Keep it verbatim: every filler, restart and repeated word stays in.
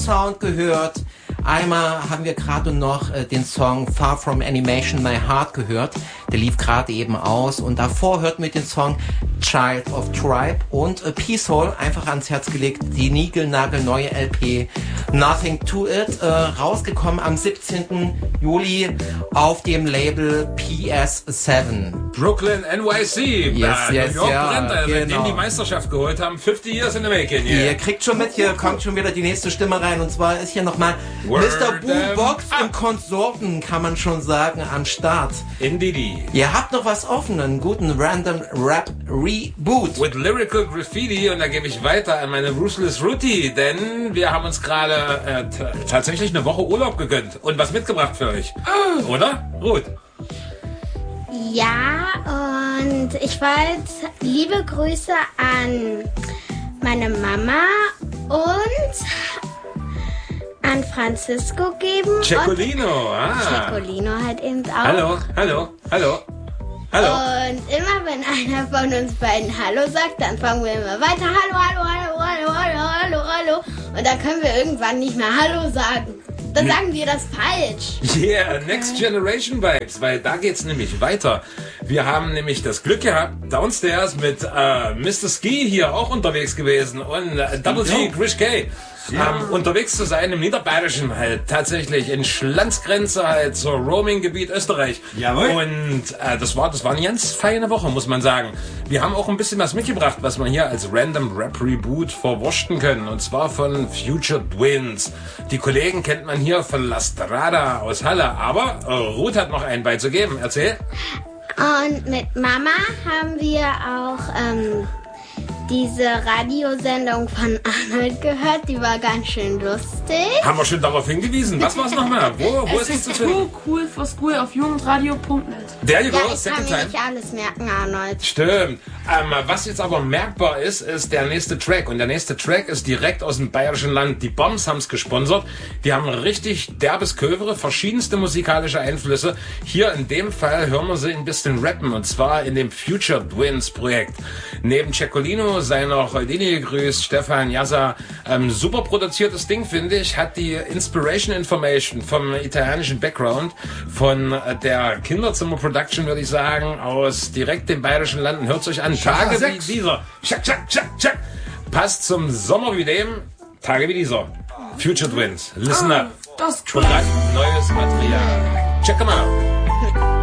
Sound gehört. Einmal haben wir gerade noch äh, den Song Far From Animation My Heart gehört. Der lief gerade eben aus. Und davor hörten wir den Song Child of Tribe und äh, Peacehole einfach ans Herz gelegt. Die niegelnagelneue L P Nothing to It, äh, rausgekommen am siebzehnten Juli auf dem Label P S sieben. Brooklyn, N Y C. Yes, da, yes, New York ja, brennt, also, genau. seitdem die Meisterschaft geholt haben. fifty years in the making. Yeah. Ihr kriegt schon mit, hier kommt schon wieder die nächste Stimme rein. Und zwar ist hier nochmal Mister Boombox und Konsorten, kann man schon sagen, am Start. Indeedy. Ihr habt noch was offen, einen guten Random Rap Reboot. With Lyrical Graffiti, und da gebe ich weiter an meine Ruthless Ruti, denn wir haben uns gerade äh, t- tatsächlich eine Woche Urlaub gegönnt und was mitgebracht für euch. Oder? Ruth? Ja, und ich wollte liebe Grüße an meine Mama und an Francisco geben. Cecolino, ah. Cecolino halt eben auch. Hallo, hallo, hallo, hallo. Und immer wenn einer von uns beiden Hallo sagt, dann fangen wir immer weiter. Hallo, hallo, hallo, hallo, hallo, hallo, hallo. Und dann können wir irgendwann nicht mehr Hallo sagen. Dann sagen wir das falsch. Yeah, Next Generation Vibes, weil da geht's nämlich weiter. Wir haben nämlich das Glück gehabt, downstairs mit äh, Mister Ski hier auch unterwegs gewesen und äh, Double G, Chris K. Ja. Ähm, unterwegs zu sein im Niederbayerischen, halt tatsächlich in Schlanzgrenze halt zur Roaming-Gebiet Österreich. Jawohl. Und äh, das war das war eine ganz feine Woche, muss man sagen. Wir haben auch ein bisschen was mitgebracht, was man hier als Random Rap Reboot verwurschten können. Und zwar von Future Twins. Die Kollegen kennt man hier von La Strada aus Halle. Aber äh, Ruth hat noch einen beizugeben. Erzähl. Und mit Mama haben wir auch ähm, diese Radiosendung von Arnold gehört. Die war ganz schön lustig. Haben wir schon darauf hingewiesen. Was war es nochmal? Wo, wo ist Es es zu ist finden? too cool for school auf jugendradio punkt net. There you Ja, go, ich kann second mir time. nicht alles merken, Arnold. Stimmt. Ähm, was jetzt aber merkbar ist, ist der nächste Track. Und der nächste Track ist direkt aus dem bayerischen Land. Die Bombs haben es gesponsert. Die haben richtig derbes Kövere, verschiedenste musikalische Einflüsse. Hier in dem Fall hören wir sie ein bisschen rappen. Und zwar in dem Future Twins Projekt. Neben Cecolino sei noch Houdini gegrüßt, Stefan Jassa. Ähm, super produziertes Ding, finde ich. Hat die Inspiration Information vom italienischen Background, von äh, der Kinderzimmer Production, würde ich sagen, aus direkt den bayerischen Landen. Hört's euch an. Tage wie sechs. dieser. Schack, schack, schack, schack. Passt zum Sommer wie dem. Tage wie dieser. Future Twins. Listen up. Das ist Und dann neues Material. Check 'em out.